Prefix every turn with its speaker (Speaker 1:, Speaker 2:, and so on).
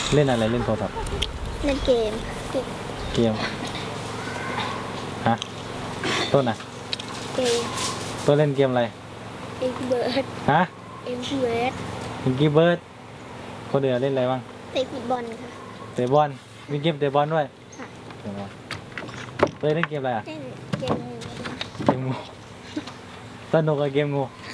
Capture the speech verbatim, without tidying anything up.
Speaker 1: เล่นอะไรเล่นโทรศัพท์
Speaker 2: เล่นเกม
Speaker 1: เกมฮะต้นอ่ะ
Speaker 2: เกม
Speaker 1: ต้นเล่นเกมอะไร
Speaker 2: เอ็กเบิร์ด
Speaker 1: ฮะ
Speaker 2: เอ็กเบิร์ด
Speaker 1: เอ็กกี้เบิร์ดคนเดียวเล่นอะไรบ้าง
Speaker 2: เตะฟุตบอลค่ะ
Speaker 1: เตะบอลมีเกมเตะบอลด้วย
Speaker 2: ค่ะ
Speaker 1: เล่นเล่นเกมอะไรอ่ะ
Speaker 2: เล่นเกมงู
Speaker 1: เกมงูสนุกกับเกมงู